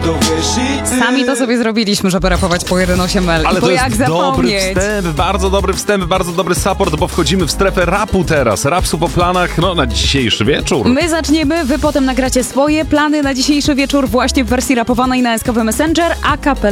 Sami to sobie zrobiliśmy, żeby rapować po 1.8L. Ale bo to jest jak dobry zapomnieć? wstęp, bardzo dobry support, bo wchodzimy w strefę rapu teraz. Rapsu po planach, na dzisiejszy wieczór. My zaczniemy, wy potem nagracie swoje plany na dzisiejszy wieczór właśnie w wersji rapowanej na SKW Messenger, a